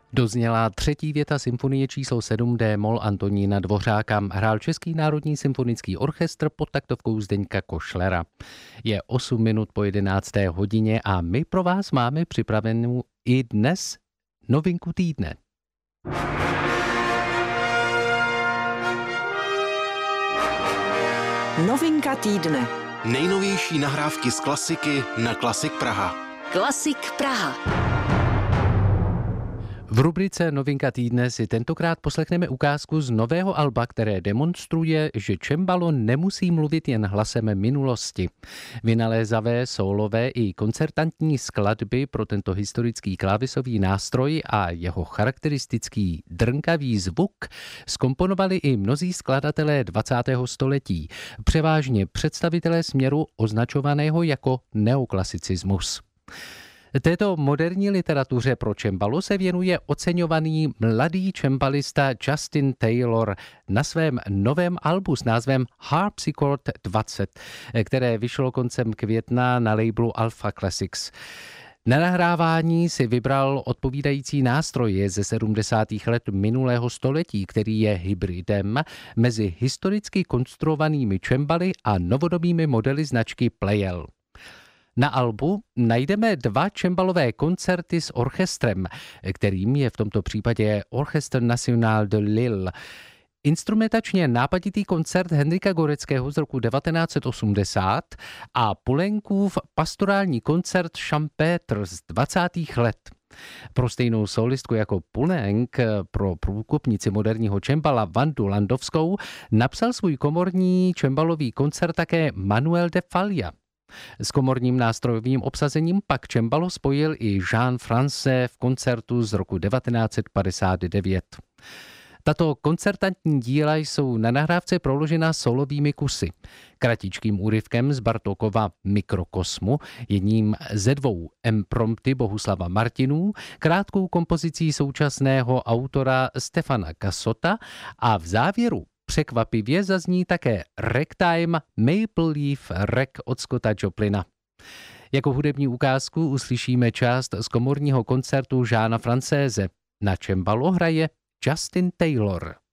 Dozněla třetí věta symfonie číslo 7 D-moll Antonína Dvořáka. Hrál Český národní symfonický orchestr pod taktovkou Zdeňka Košlera. Je 8 minut po 11. hodině a my pro vás máme připravenou i dnes novinku týdne. Novinka týdne. Nejnovější nahrávky z klasiky na Klasik Praha. Klasik Praha. V rubrice Novinka týdne si tentokrát poslechneme ukázku z nového alba, které demonstruje, že cembalo nemusí mluvit jen hlasem minulosti. Vynalézavé, sólové i koncertantní skladby pro tento historický klávesový nástroj a jeho charakteristický drnkavý zvuk zkomponovali i mnozí skladatelé 20. století, převážně představitelé směru označovaného jako neoklasicismus. Této moderní literatuře pro cembalo se věnuje oceňovaný mladý cembalista Justin Taylor na svém novém albu s názvem Harpsichord 20, které vyšlo koncem května na labelu Alpha Classics. Na nahrávání si vybral odpovídající nástroj ze 70. let minulého století, který je hybridem mezi historicky konstruovanými cembaly a novodobými modely značky Pleyel. Na albu najdeme 2 cembalové koncerty s orchestrem, kterým je v tomto případě Orchestre National de Lille. Instrumentačně nápaditý koncert Henrika Goreckého z roku 1980 a Poulencův pastorální koncert Champetre z 20. let. Pro stejnou solistku jako Poulenc, pro průkopnici moderního cembala Vandu Landowskou, napsal svůj komorní cembalový koncert také Manuel de Falla. S komorním nástrojovým obsazením pak cembalo spojil i Jean France v koncertu z roku 1959. Tato koncertantní díla jsou na nahrávce proložena solovými kusy. Kratičkým úryvkem z Bartókova Mikrokosmu, jedním ze 2 imprompty Bohuslava Martinů, krátkou kompozicí současného autora Stefana Cassota a v závěru překvapivě zazní také Ragtime Maple Leaf Rag od Scotta Joplina. Jako hudební ukázku uslyšíme část z komorního koncertu Jeana Francéze. Na cembalo hraje Justin Taylor.